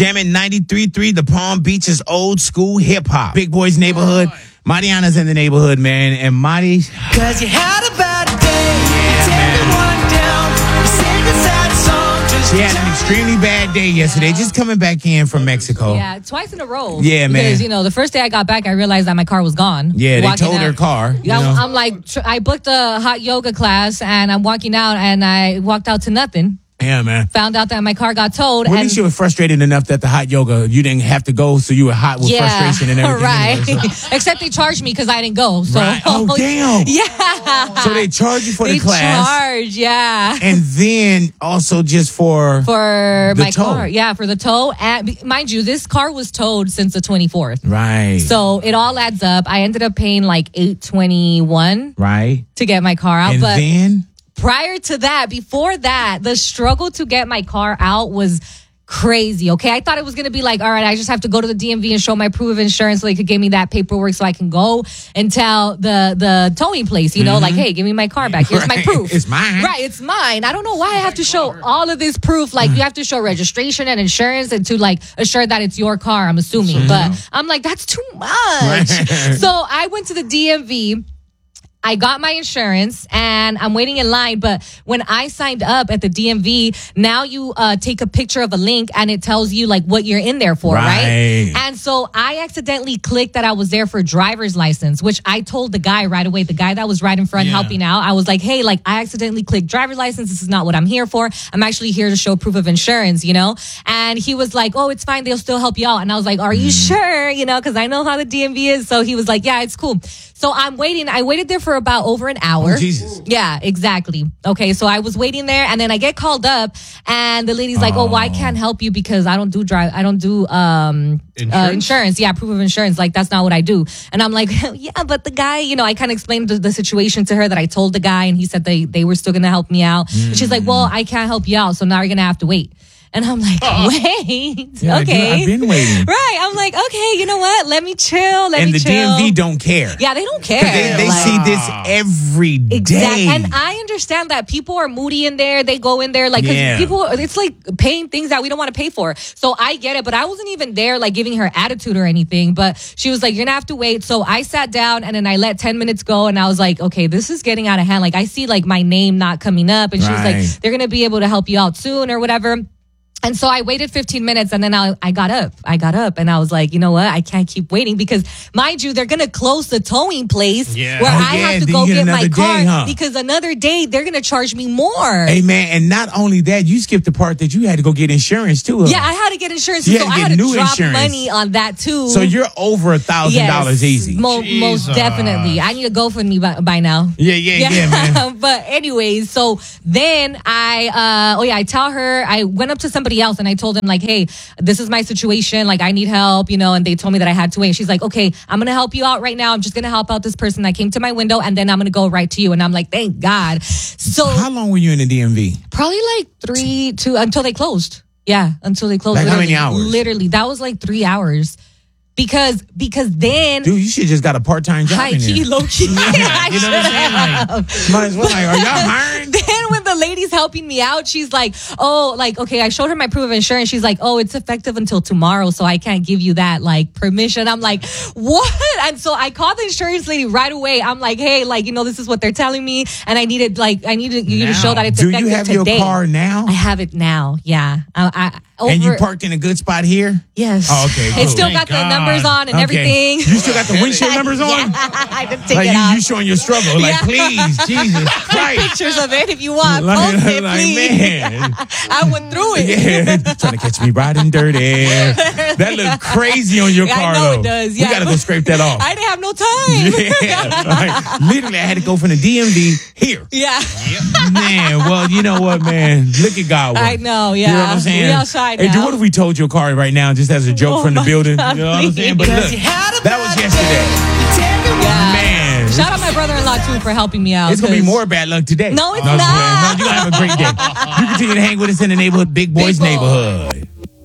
Jamming 93.3, the Palm Beaches old school hip hop. Big Boys neighborhood. Mariana's in the neighborhood, man. And Marty. Cause you had a bad day. Everyone down. You sing a sad song. She had an extremely bad day yesterday, just coming back in from Mexico. Yeah, twice in a row. Yeah, man. Because, the first day I got back, I realized that my car was gone. Yeah, they towed her car. Yeah, I'm like, I booked a hot yoga class, and I'm walking out, and I walked out to nothing. Yeah, man. Found out that my car got towed. Well, at least you were frustrated enough that the hot yoga, you didn't have to go, so you were hot with frustration and everything. Right. Anyway, so. Except they charged me because I didn't go. So. Right. Oh, damn. Yeah. So they charged you for the class. They charged, yeah. And then also just for my tow. car. Yeah, for the tow. And mind you, this car was towed since the 24th. Right. So it all adds up. I ended up paying like $821 right to get my car out. And but then prior to that, before that, the struggle to get my car out was crazy. Okay, I thought it was going to be like, all right, I just have to go to the DMV and show my proof of insurance so they could give me that paperwork so I can go and tell the towing place, like, hey, give me my car back. Here's my proof. It's mine. Right, it's mine. I don't know why I have to show all of this proof. Like, you have to show registration and insurance and to, like, assure that it's your car, I'm assuming. But I'm like, that's too much. So I went to the DMV. I got my insurance and I'm waiting in line. But when I signed up at the DMV, now you take a picture of a link and it tells you like what you're in there for, right? And so I accidentally clicked that I was there for driver's license, which I told the guy right away, the guy that was right in front helping out. I was like, hey, like I accidentally clicked driver's license. This is not what I'm here for. I'm actually here to show proof of insurance, And he was like, oh, it's fine. They'll still help you out. And I was like, are you sure? Because I know how the DMV is. So he was like, yeah, it's cool. So I'm waiting. I waited there for about over an hour. Oh, Jesus. Yeah, exactly. Okay, so I was waiting there, and then I get called up, and the lady's like, "Oh, well, I can't help you because I don't do insurance. Yeah, proof of insurance. Like that's not what I do." And I'm like, "Yeah, but the guy, I kind of explained the situation to her that I told the guy, and he said they were still gonna help me out. And she's like, "Well, I can't help you out, so now you're gonna have to wait." And I'm like, wait, yeah, okay. I've been waiting. Right. I'm like, okay, you know what? Let me chill. And the DMV don't care. Yeah, they don't care. They see this every day. Exactly. And I understand that people are moody in there. They go in there like, cause people, it's like paying things that we don't want to pay for. So I get it, but I wasn't even there like giving her attitude or anything. But she was like, you're gonna have to wait. So I sat down and then I let 10 minutes go and I was like, okay, this is getting out of hand. Like I see like my name not coming up and she was like, they're gonna be able to help you out soon or whatever. And so I waited 15 minutes and then I got up. And I was like, you know what? I can't keep waiting because, mind you, they're going to close the towing place where I have to go get my car because another day they're going to charge me more. Hey, man. And not only that, you skipped the part that you had to go get insurance too. Yeah, I had to get insurance. So I had to drop money on that too. So you're over $1,000 easy. Most definitely. I need to go for me by now. Yeah, man. But anyways, so then I tell her, I went up to somebody else and I told them like, hey, this is my situation. Like I need help, and they told me that I had to wait. And she's like, okay, I'm going to help you out right now. I'm just going to help out this person that came to my window and then I'm going to go right to you. And I'm like, thank God. So how long were you in the DMV? Probably like 2 until they closed. Yeah, until they closed. Like how many hours? Literally, that was like 3 hours. Because then, dude, you should just got a part-time job. High key, low key. You know what I'm saying? Like, might as well. Like, are y'all hiring? Then when the lady's helping me out, she's like, "Oh, like okay." I showed her my proof of insurance. She's like, "Oh, it's effective until tomorrow, so I can't give you that like permission." I'm like, "What?" And so I called the insurance lady right away. I'm like, "Hey, like this is what they're telling me, and I needed you to show that it's effective today." Do you have your car now? I have it now. Yeah. And you parked in a good spot here? Yes. Oh, okay. Cool. It still got the numbers on and everything. You still got the windshield numbers on? Yeah, I didn't take like it off. You showing your struggle. Like, please, Jesus Christ. Pictures of it if you want. Post it, please. Man. I went through it. Yeah, trying to catch me riding dirty. That looked crazy on your car, though. It does. Yeah. We got to go scrape that off. I didn't have no time. Yeah, like, literally, I had to go from the DMV here. Yeah. Man, well, you know what, man? Look at God. I know, yeah. You know what I'm saying? We outside now. Hey, dude, what if we told your car right now just as a joke from the building? God, you know what I'm saying? But look, that was yesterday. Yeah. Man. Shout out my brother-in-law, too, for helping me out. It's going to be more bad luck today. No, it's not. not. No, you're going to have a great day. You continue to hang with us in the neighborhood, Big Boys neighborhood.